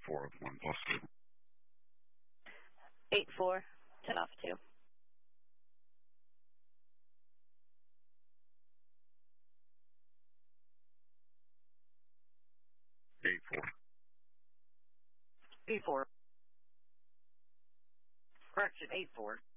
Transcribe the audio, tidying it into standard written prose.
4 with 1 plus 2. 8-4, 10 off 2. 8-4. 8-4. Correction, 8-4.